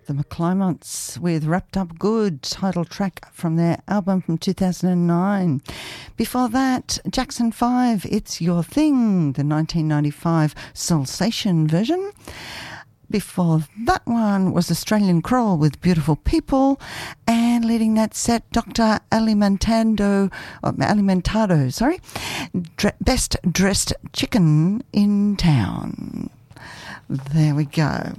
The McClymonts with Wrapped Up Good, title track from their album from 2009. Before that, Jackson 5, It's Your Thing, the 1995 Soulsation version. Before that one was Australian Crawl with Beautiful People, and leading that set, Dr. Alimentado, Best Dressed Chicken in Town. There we go.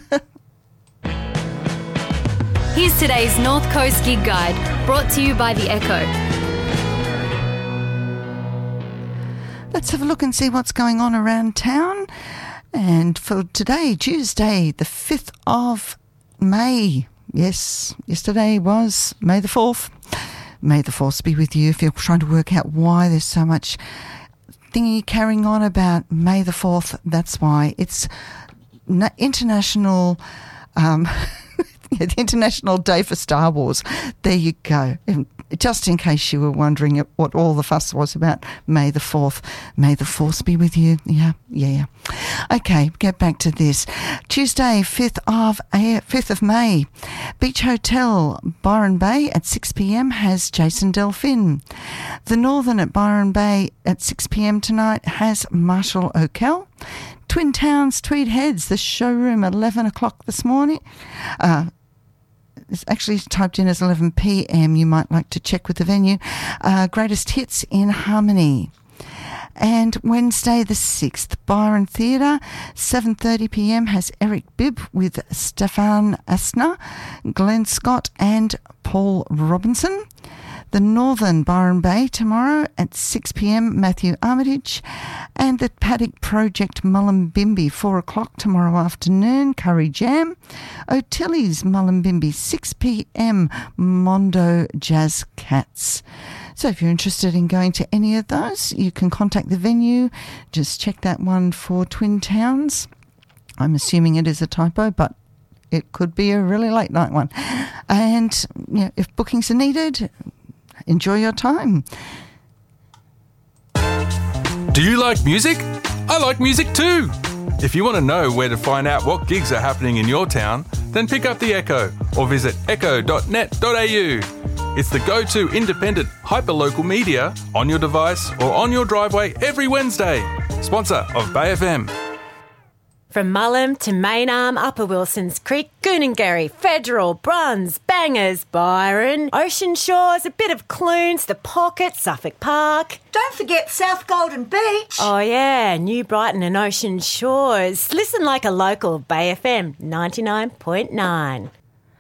Here's today's North Coast Gig Guide, brought to you by The Echo. Let's have a look and see what's going on around town. And for today, Tuesday, the 5th of May. Yes, yesterday was May the 4th. May the 4th be with you if you're trying to work out why there's so much thingy carrying on about May the 4th. That's why. It's international... the International Day for Star Wars. There you go. Just in case you were wondering what all the fuss was about May the 4th. May the 4th be with you. Yeah. Okay, get back to this. Tuesday, 5th of May. Beach Hotel, Byron Bay at 6 p.m. has Jason Delphine. The Northern at Byron Bay at 6 p.m. tonight has Marshall O'Kell. Twin Towns, Tweed Heads, the showroom at 11 o'clock this morning. It's actually typed in as 11 p.m. You might like to check with the venue. Greatest Hits in Harmony. And Wednesday the 6th, Byron Theatre, 7:30 p.m. has Eric Bibb with Stefan Asner, Glenn Scott and Paul Robinson. The Northern, Byron Bay tomorrow at 6 p.m, Matthew Armitage. And the Paddock Project Mullumbimby, 4 o'clock tomorrow afternoon, Curry Jam. O'Tilly's Mullumbimby, 6 p.m, Mondo Jazz Cats. So if you're interested in going to any of those, you can contact the venue. Just check that one for Twin Towns. I'm assuming it is a typo, but it could be a really late night one. And if bookings are needed, enjoy your time. Do you like music? I like music too. If you want to know where to find out what gigs are happening in your town, then pick up The Echo or visit echo.net.au. It's the go-to independent, hyperlocal media on your device or on your driveway every Wednesday. Sponsor of Bay FM. From Mullum to Maynarm, Upper Wilsons Creek, Goonangarry, Federal, Bruns, Bangers, Byron, Ocean Shores, a bit of Clunes, The Pocket, Suffolk Park. Don't forget South Golden Beach. Oh yeah, New Brighton and Ocean Shores. Listen like a local, Bay FM 99.9.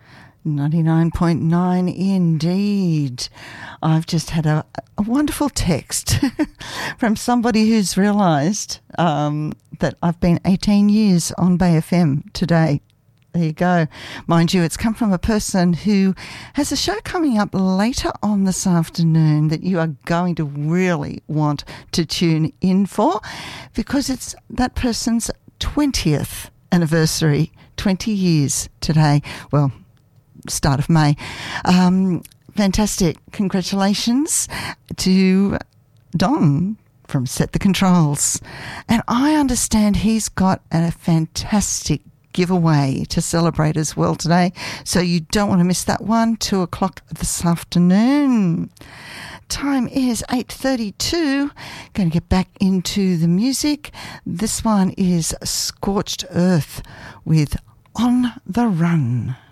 99.9 indeed. I've just had a wonderful text from somebody who's realised that I've been 18 years on Bay FM today. There you go. Mind you, it's come from a person who has a show coming up later on this afternoon that you are going to really want to tune in for, because it's that person's 20th anniversary, 20 years today. Well, start of May. Fantastic. Congratulations to Don from Set the Controls. And I understand he's got a fantastic giveaway to celebrate as well today. So you don't want to miss that one, 2 o'clock this afternoon. Time is 8:32. Going to get back into the music. This one is Scorched Earth with On the Run.